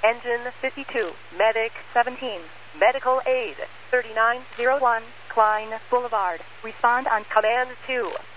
Engine 52, Medic 17, Medical Aid 3901, Klein Boulevard. Respond on Command 2.